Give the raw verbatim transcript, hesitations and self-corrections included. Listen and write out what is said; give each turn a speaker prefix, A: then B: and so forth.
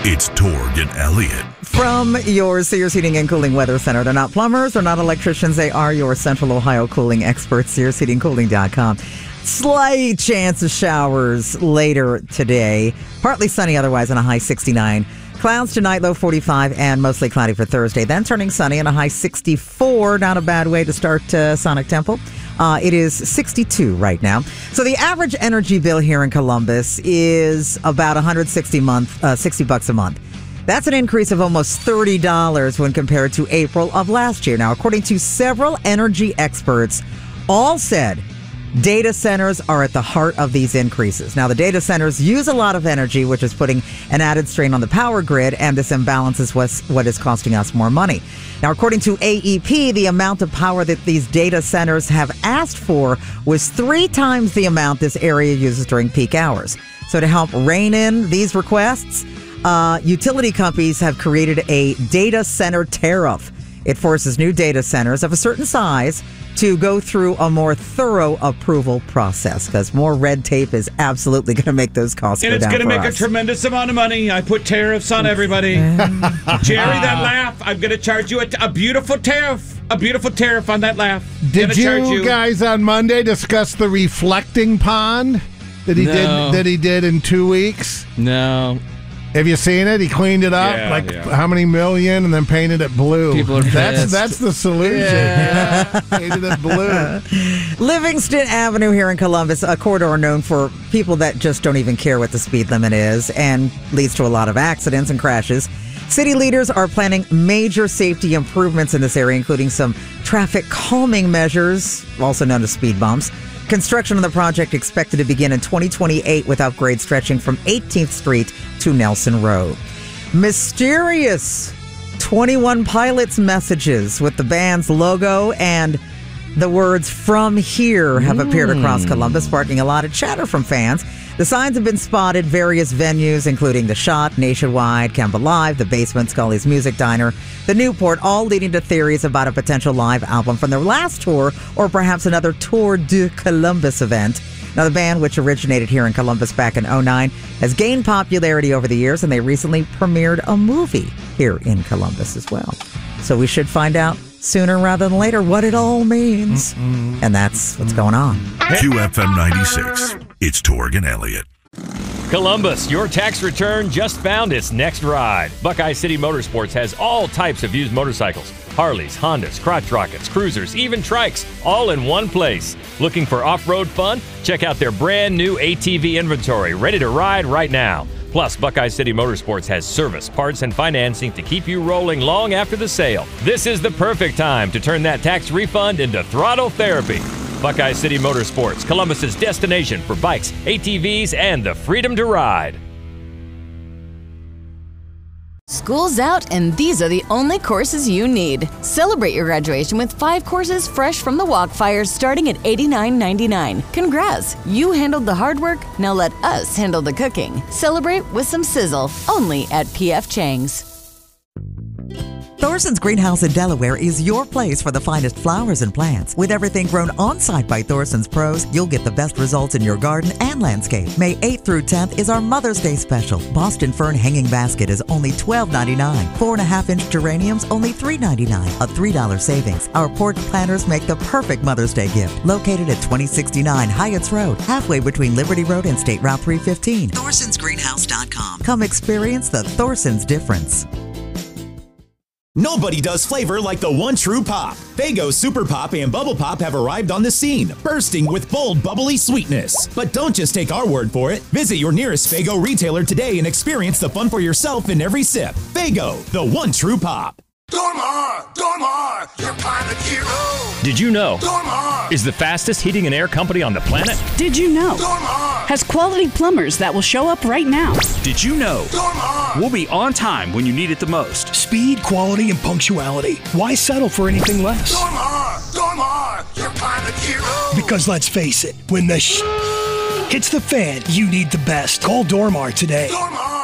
A: It's Torg and Elliott.
B: From your Sears Heating and Cooling Weather Center. They're not plumbers, they're not electricians, they are your Central Ohio cooling experts, sears heating cooling dot com. Slight chance of showers later today. Partly sunny otherwise on a high sixty-nine. Clouds tonight, low forty-five, and mostly cloudy for Thursday. Then turning sunny and a high sixty-four. Not a bad way to start uh, Sonic Temple. Uh, it is sixty-two right now. So the average energy bill here in Columbus is about one hundred sixty month, uh, sixty bucks a month. That's an increase of almost thirty dollars when compared to April of last year. Now, according to several energy experts, all said data centers are at the heart of these increases. Now, the data centers use a lot of energy, which is putting an added strain on the power grid, and this imbalance is what's, what is costing us more money. Now, according to A E P, the amount of power that these data centers have asked for was three times the amount this area uses during peak hours. So to help rein in these requests, uh, utility companies have created a data center tariff. It forces new data centers of a certain size to go through a more thorough approval process, because more red tape is absolutely going to make those costs
C: and
B: go
C: it's
B: down
C: going to
B: for
C: make
B: us.
C: a tremendous amount of money. I put tariffs on everybody. Jerry, that laugh, I'm going to charge you a, a beautiful tariff. A beautiful tariff on that laugh.
D: Did you,
C: you
D: guys on Monday discuss the reflecting pond that he
E: No.
D: did that he did in two weeks?
E: No.
D: Have you seen it? He cleaned it up,
C: Yeah,
D: like
C: yeah.
D: how many million, and then painted it blue.
E: People are
D: that's
E: pissed.
D: that's the solution.
E: Yeah.
D: Yeah. Painted it blue.
B: Livingston Avenue here in Columbus, a corridor known for people that just don't even care what the speed limit is and leads to a lot of accidents and crashes. City leaders are planning major safety improvements in this area, including some traffic calming measures, also known as speed bumps. Construction on the project expected to begin in twenty twenty-eight with upgrades stretching from eighteenth Street to Nelson Road. Mysterious twenty-one Pilots messages with the band's logo and the words "From Here" have appeared across Columbus, sparking a lot of chatter from fans. The signs have been spotted various venues, including The Shot, Nationwide, Kemba Live, The Basement, Scully's Music Diner, the Newport, all leading to theories about a potential live album from their last tour or perhaps another Tour de Columbus event. Now, the band, which originated here in Columbus back in oh nine, has gained popularity over the years, and they recently premiered a movie here in Columbus as well. So we should find out sooner rather than later what it all means. Mm-mm. And that's what's going on.
A: Q F M ninety-six. It's Torg and Elliott.
F: Columbus, your tax return just found its next ride. Buckeye City Motorsports has all types of used motorcycles. Harleys, Hondas, crotch rockets, cruisers, even trikes, all in one place. Looking for off-road fun? Check out their brand new A T V inventory, ready to ride right now. Plus, Buckeye City Motorsports has service, parts, and financing to keep you rolling long after the sale. This is the perfect time to turn that tax refund into throttle therapy. Buckeye City Motorsports, Columbus's destination for bikes, A T Vs, and the freedom to ride.
G: School's out, and these are the only courses you need. Celebrate your graduation with five courses fresh from the Walkfires starting at eighty-nine ninety-nine. Congrats! You handled the hard work, now let us handle the cooking. Celebrate with some sizzle, only at P F Chang's.
H: Thorson's Greenhouse in Delaware is your place for the finest flowers and plants. With everything grown on-site by Thorson's pros, you'll get the best results in your garden and landscape. May eighth through tenth is our Mother's Day special. Boston Fern Hanging Basket is only twelve ninety-nine. Four and a half inch geraniums, only three ninety-nine. A three dollar savings. Our porch planters make the perfect Mother's Day gift. Located at twenty sixty-nine Hyatts Road, halfway between Liberty Road and State Route three fifteen. Thorsons Greenhouse dot com. Come experience the Thorson's difference.
I: Nobody does flavor like the one true pop. Faygo Super Pop and Bubble Pop have arrived on the scene, bursting with bold, bubbly sweetness. But don't just take our word for it. Visit your nearest Faygo retailer today and experience the fun for yourself in every sip. Faygo, the one true pop.
J: Dormar! Dormar! Your pilot hero!
F: Did you know?
J: Dormar!
F: Is the fastest heating and air company on the planet?
K: Did you know?
J: Dormar!
K: Has quality plumbers that will show up right now.
L: Did you know?
J: Dormar!
L: We'll be on time when you need it the most.
M: Speed, quality, and punctuality. Why settle for anything less?
J: Dormar! Dormar! Your pilot hero!
M: Because let's face it, when the sh hits the fan, you need the best. Call Dormar today.
J: Dormar!